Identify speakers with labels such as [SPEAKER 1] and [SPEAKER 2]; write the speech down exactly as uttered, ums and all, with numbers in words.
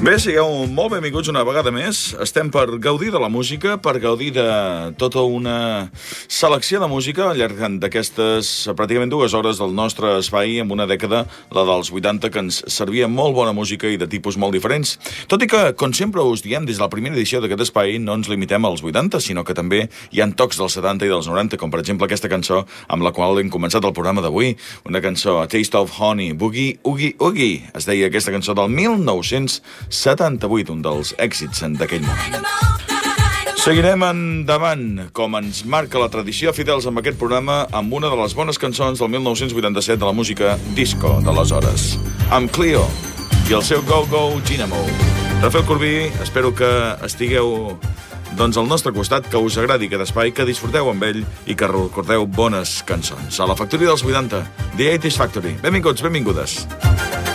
[SPEAKER 1] Bé, sigueu molt benvinguts una vegada més. Estem per gaudir de la música, per gaudir de tota una selecció de música al llarg d'aquestes pràcticament dues hores del nostre espai, amb una dècada, la dels vuitanta, que ens servia molt bona música i de tipus molt diferents. Tot i que, com sempre us diem, des de la primera edició d'aquest espai no ens limitem als vuitanta, sinó que també hi ha tocs dels setanta i dels noranta, com per exemple aquesta cançó amb la qual hem començat el programa d'avui, una cançó, A Taste of Honey, Boogie Oogie Oogie. Es deia aquesta cançó del mil nou-cents setanta-vuit, un dels èxits d'aquell moment. Seguirem endavant, com ens marca la tradició, fidels amb aquest programa, amb una de les bones cançons del mil nou-cents vuitanta-set de la música disco d'aleshores, amb Cleo i el seu Go Go Dynamo. Rafael Corbí, espero que estigueu doncs al nostre costat, que us agradi aquest espai, que disfruteu amb ell i que recordeu bones cançons. A la factoria dels vuitanta, The eighties Factory. Benvinguts, benvingudes.